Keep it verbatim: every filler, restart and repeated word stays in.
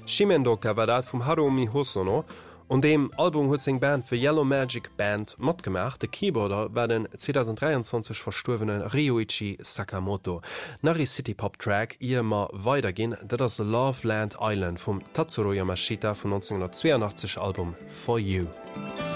Shimendoka war dat vum Haruomi Hosono und dem Album huet seg Band fir Yellow Magic Band mat gemacht. De Keyboarder war den zwanzig dreiundzwanzig verstuwenen Ryuichi Sakamoto. Nari City Pop Track ihr ma weitergin, dat ass Love Land Island vum Tatsuro Yamashita vu neunzehnhundertzweiundachtzig Album For You.